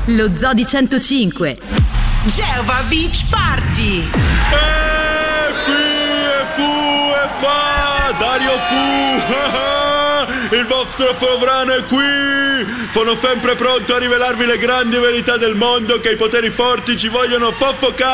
Lo Zoo di 105. Geova Beach Party. Fi e fu e fa, Dario Fu. Il vostro sovrano è qui. Sono sempre pronto a rivelarvi le grandi verità del mondo che i poteri forti ci vogliono soffocare.